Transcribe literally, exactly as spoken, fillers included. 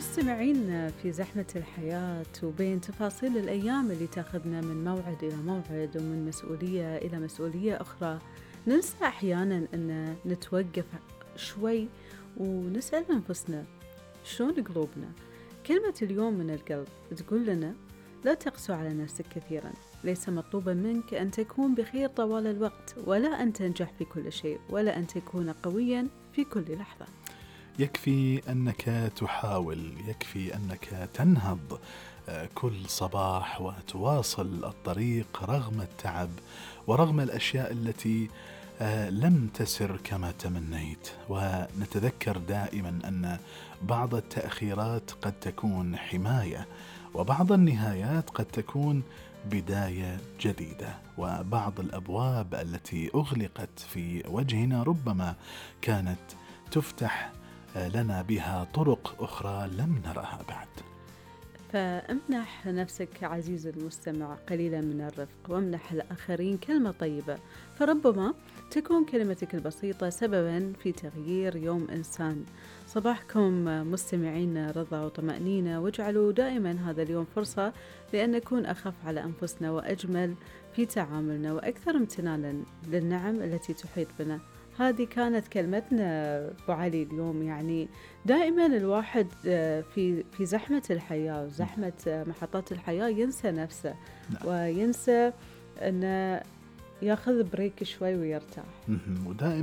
مستمعين في زحمة الحياة وبين تفاصيل الأيام اللي تاخذنا من موعد إلى موعد ومن مسؤولية إلى مسؤولية أخرى، ننسى أحيانا أن نتوقف شوي ونسأل أنفسنا شلون قلوبنا. كلمة اليوم من القلب تقول لنا لا تقسو على نفسك كثيرا، ليس مطلوبا منك أن تكون بخير طوال الوقت، ولا أن تنجح في كل شيء، ولا أن تكون قويا في كل لحظة. يكفي أنك تحاول، يكفي أنك تنهض كل صباح وتواصل الطريق رغم التعب ورغم الأشياء التي لم تسر كما تمنيت. ونتذكر دائما أن بعض التأخيرات قد تكون حماية، وبعض النهايات قد تكون بداية جديدة، وبعض الأبواب التي أغلقت في وجهنا ربما كانت تفتح لنا بها طرق أخرى لم نرها بعد. فامنح نفسك عزيزي المستمع قليلا من الرفق، وامنح الآخرين كلمة طيبة، فربما تكون كلمتك البسيطة سببا في تغيير يوم إنسان. صباحكم مستمعين رضا وطمأنينة، واجعلوا دائما هذا اليوم فرصة لأن نكون أخف على أنفسنا وأجمل في تعاملنا وأكثر امتنانا للنعم التي تحيط بنا. هذه كانت كلمتنا أبو علي اليوم. يعني دائما الواحد في في زحمة الحياة وزحمة محطات الحياة ينسى نفسه وينسى أنه ياخذ بريك شوي ويرتاح. ودائما